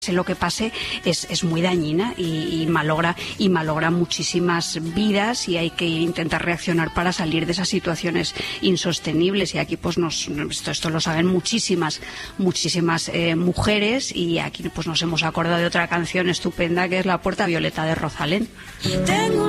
lo que pase es muy dañina y malogra muchísimas vidas, y hay que intentar reaccionar para salir de esas situaciones insostenibles. Y aquí pues esto lo saben muchísimas mujeres, y aquí pues nos hemos acordado de otra canción estupenda que es La Puerta Violeta de Rosalén.